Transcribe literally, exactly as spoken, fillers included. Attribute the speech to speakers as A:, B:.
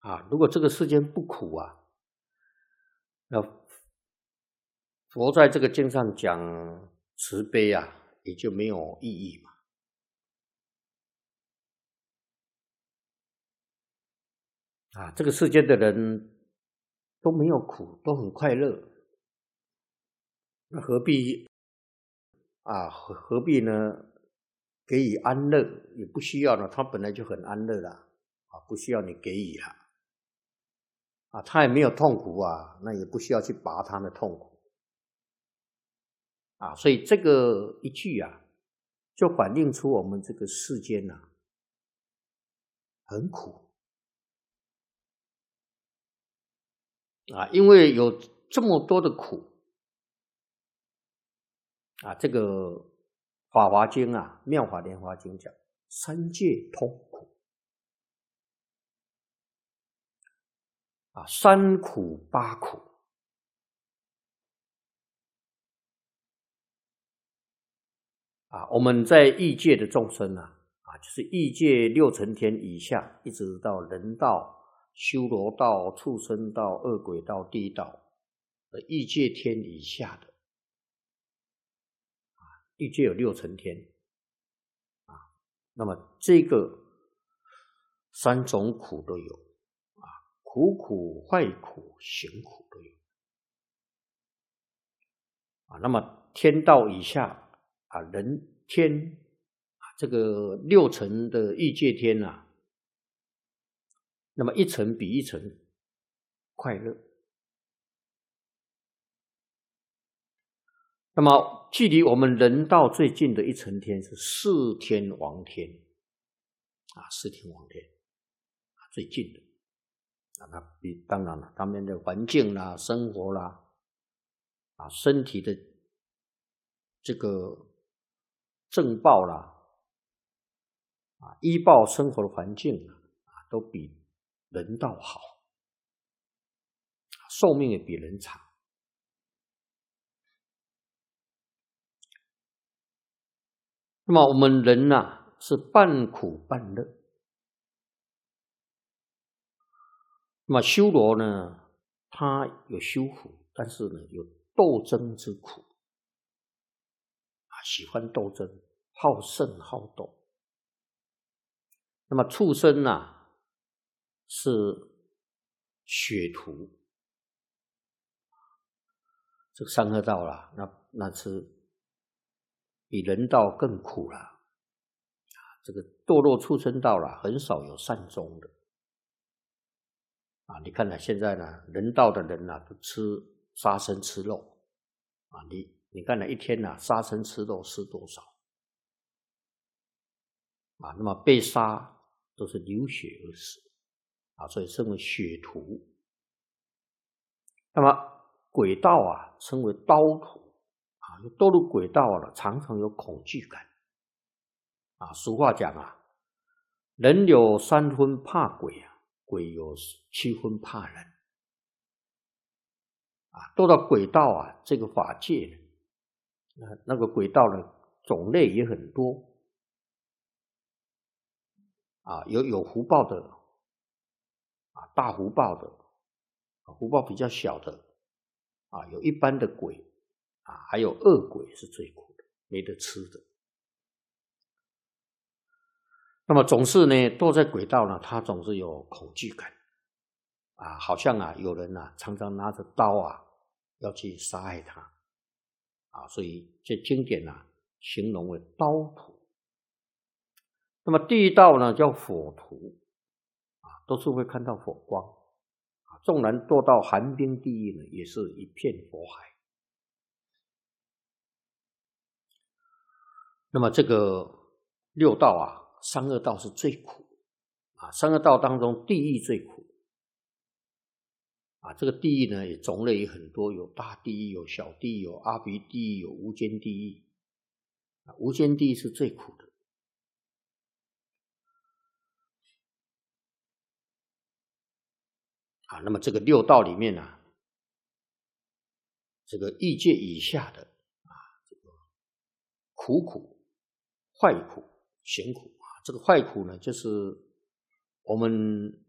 A: 啊，如果这个世间不苦啊，那佛在这个经上讲慈悲啊，也就没有意义嘛。啊，这个世间的人都没有苦，都很快乐，那何必啊？何何必呢？给予安乐也不需要呢，他本来就很安乐了，啊，不需要你给予了，啊，他也没有痛苦啊，那也不需要去拔他的痛苦，啊，所以这个一句啊，就反映出我们这个世间呐、啊，很苦啊，因为有这么多的苦啊，这个《法华经》啊，《妙法莲华经》讲三界通苦啊，三苦八苦啊，我们在异界的众生啊，啊，就是异界六层天以下，一直到人道、修罗道、畜生道、恶鬼道、地狱道的异界天以下的，啊，异界有六层天啊，那么这个三种苦都有啊，苦苦、坏苦、行苦都有啊。那么天道以下啊，人天啊，这个六层的异界天啊，那么一层比一层快乐。那么距离我们人道最近的一层天是四天王天啊，四天王天啊，最近的啊，那比当然了，他们的环境啦、生活啦啊，身体的这个正报啦啊，医报生活的环境啊，都比人道好，寿命也比人长。那么我们人呐、啊，是半苦半乐。那么修罗呢，他有修苦，但是呢有斗争之苦啊，喜欢斗争，好胜好斗。那么畜生啊，是血屠，这个三恶道啦，那那是比人道更苦了。这个堕落畜生道啦，很少有善终的啊！你看呢，现在呢，人道的人呐，都吃杀生吃肉啊！你你看呢，一天呐，杀生吃肉吃多少啊？那么被杀都是流血而死啊，所以称为血屠。那么鬼道啊，称为刀屠啊，堕入鬼道了，常常有恐惧感啊。俗话讲啊，人有三分怕鬼啊，鬼有七分怕人啊。堕到鬼道啊，这个法界呢，那个鬼道的种类也很多啊，有有福报的啊，大福报的，福报比较小的啊，有一般的鬼啊，还有恶鬼是最苦的，没得吃的。那么总是呢，堕在鬼道呢，他总是有恐惧感啊，好像啊有人啊常常拿着刀啊要去杀害他啊，所以这经典啊形容为刀屠。那么地狱道呢叫火屠啊，都是会看到火光啊，纵然堕到寒冰地狱呢，也是一片火海。那么这个六道啊，三恶道是最苦啊，三恶道当中地狱最苦啊。这个地狱呢，也种类也很多，有大地狱，有小地狱，有阿鼻地狱，有无间地狱啊。无间地狱是最苦的啊。那么这个六道里面啊，这个欲界以下的啊，这个苦苦、坏苦、行苦啊。这个坏苦呢，就是我们